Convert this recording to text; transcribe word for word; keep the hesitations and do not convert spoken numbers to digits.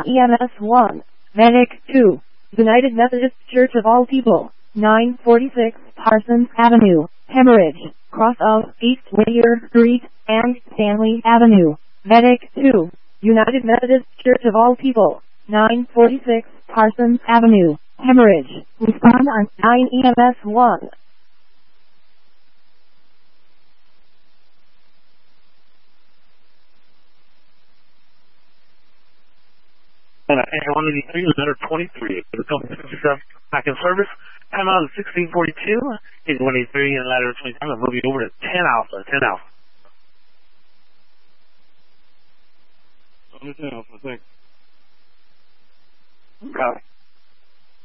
E M S one, Medic two, United Methodist Church of All People, nine forty-six Parsons Avenue, Hemorrhage, cross of East Whittier Street and Stanley Avenue, Medic two, United Methodist Church of All People, nine forty-six Parsons Avenue, Hemorrhage, respond on nine E M S one. And uh, one eighty-three, letter twenty-three. For the company fifty-seven back in service. I'm on sixteen forty-two. He's one eighty-three and ladder twenty-three. I'm going to move you over to ten Alpha. ten Alpha. On to ten Alpha, thanks. Got it.